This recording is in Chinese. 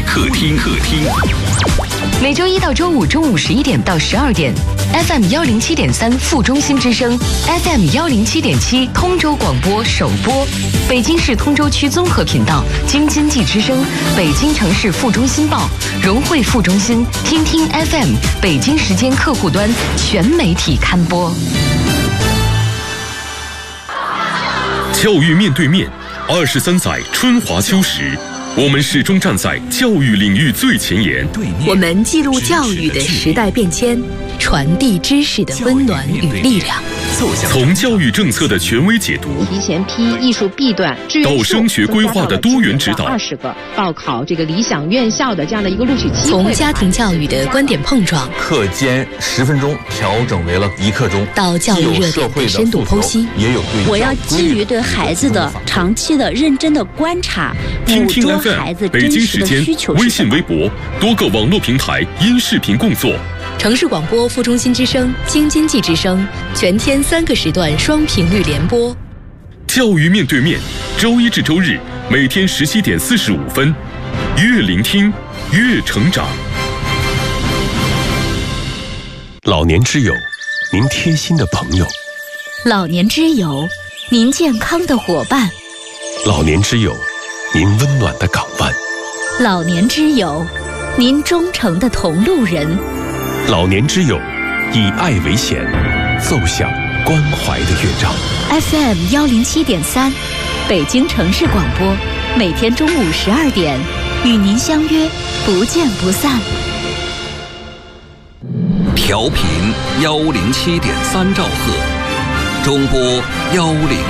客厅。 每周一到周五中午11点到12点 ，FM 107.3副中心之声 ，FM 107.7通州广播首播，北京市通州区综合频道京津冀之声，北京城市副中心报，融汇副中心，听听 FM 北京时间客户端全媒体刊播。 教育面对面，23载春华秋实，我们始终站在教育领域最前沿。 我们记录教育的时代变迁，传递知识的温暖与力量。 从教育政策的权威解读， 提前批艺术 B 段志愿到升学规划的多元指导 ，20个报考这个理想院校的这样的一个录取机会。 从家庭教育的观点碰撞， 课间10分钟调整为了1刻钟， 到教育热点的深度剖析， 也有对。 我要基于对孩子的长期的认真的观察， 听听捕捉孩子北京时间微信、微博多个网络平台音视频共作。 城市广播副中心之声、京津冀之声，全天3个时段双频率联播。 教育面对面，周一至周日每天17点45分，越聆听越成长。 老年之友，您贴心的朋友； 老年之友，您健康的伙伴； 老年之友，您温暖的港湾； 老年之友，您忠诚的同路人； 老年之友，以爱为弦，奏响关怀的乐章。 FM 107.3，北京城市广播，每天中午12点，与您相约，不见不散。 调频107.3兆赫，中波10。